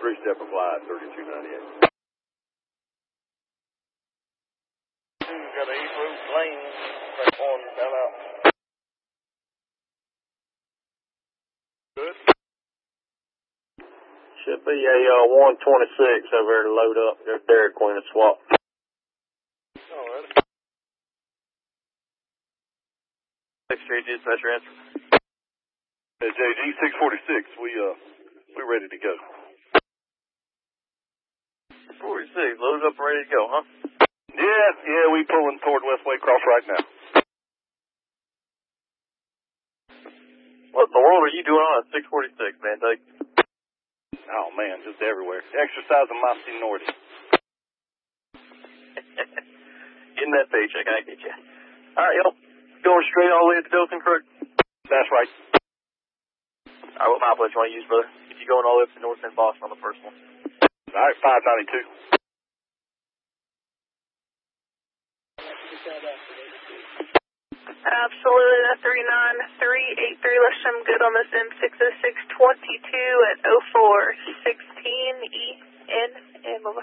3-step applied, 3298. Got a 8-route lane, right on, down out. Good. Should be a 126 over there to load up. There's Dairy Queen and swap. Alright. 6 JG, that's your answer. JG 646, we ready to go. 46, loaded up and ready to go, huh? Yeah, we pulling toward West Waycross right now. What in the world are you doing on a 646, man, Doug? Oh man, just everywhere. Exercising my seniority. Getting that paycheck, I get you. Alright, yo, going straight all the way to Dothan, correct? That's right. Alright, what mileage you want to use, brother? If you're going all the way up to North End Boston on the first one. Alright, 592. Absolutely, that's 39383. Let's show them good on this M60622 at 0416 and bye-bye.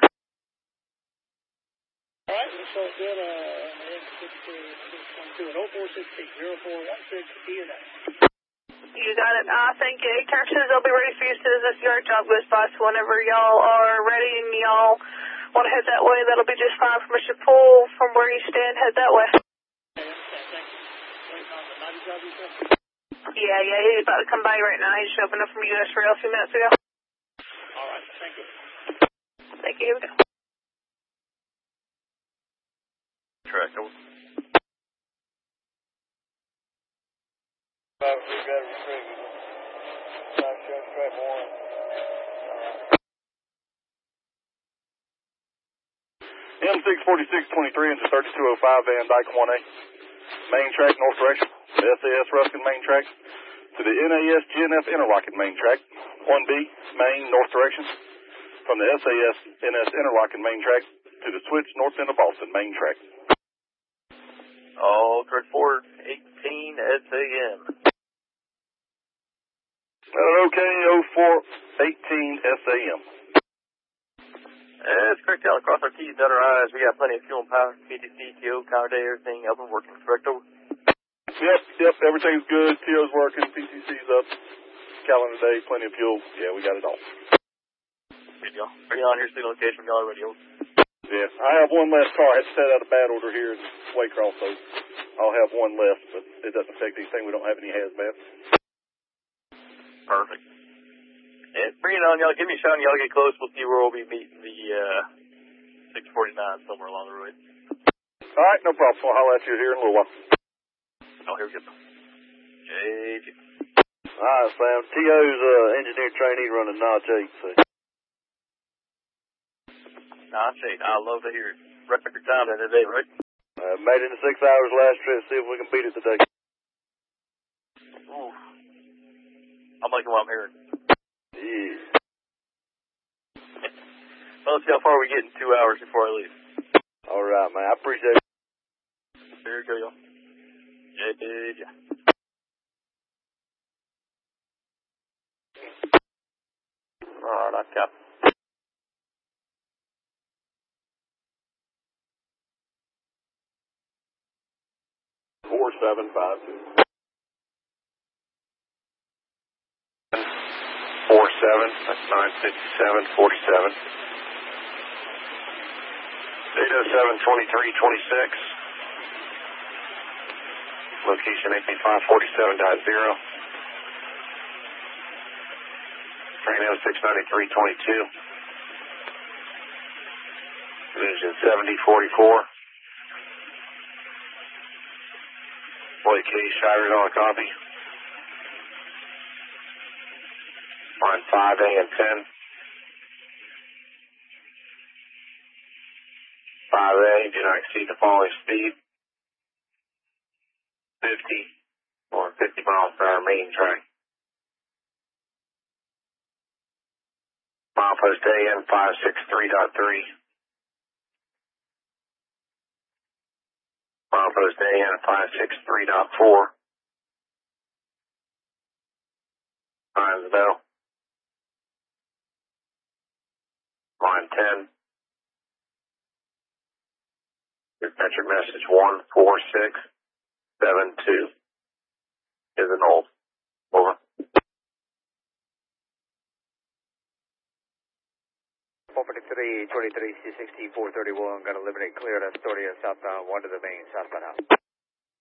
All right, we saw good on M60622 at 0416 0416 You got it. Thank you. Turn says they'll be ready for you as soon as this yard job goes by. So whenever y'all are ready and y'all want to head that way, that'll be just fine from Mr. Poole. From where you stand, head that way. Yeah, he's about to come by right now. He just opened up from US Rail a few minutes ago. All right, thank you. Thank you. Here we go. Track over. We got it retrieved. Track 1. M64623 into 3205 Van Dyke 1A. Main track, north direction. SAS Ruskin main track to the NAS GNF Interlocken main track. 1B, main, north direction. From the SAS NS Interlocken main track to the switch north end of Boston main track. Oh, correct forward, 18 SAM. Okay, 0418 SAM. That's correct, Alan. Cross our T's, dot our I's. We got plenty of fuel and power, PTC, TO, counter day, everything up and working. Correct over? Yep, everything's good. TO's working, PTC's up, calendar day, plenty of fuel. Yeah, we got it all. Good deal. Bring on your signal location when y'all are ready. Over. Yeah, I have one less car. I had to set out a bad order here in Waycross, so I'll have one left, but it doesn't affect anything. We don't have any hazmat. Perfect. And bring it on, y'all. Give me a shout when y'all get close. We'll see where we'll be meeting the 649 somewhere along the road. All right, no problem. I'll holler at you here in a little while. Oh, here we go. JG. All right, Sam. TO's engineer trainee running Notch 8. So. Notch 8. I love to hear it. Record time today, right? Made it in 6 hours last trip. See if we can beat it today. Ooh. I'm liking what I'm hearing. Yeah. Well, let's see how far we get in 2 hours before I leave. All right, man. I appreciate it. Here we go, y'all. JG. All right, I got 4752. 47, that's 957, 47. 807, 2326. Location 88547.0. Train M69322. Engine 7044. Blake K. Shires on a copy. Line 5A and 10. 5A, do not exceed the following speed. 50 or 50 miles per hour main track. Milepost AN 563.3. Milepost AN 563.4. Times bell. 10. Dispatcher message 14672 is an old. Over. 443, 23, C16, 431, got eliminate clear at Astoria southbound, 1 to the main, southbound out.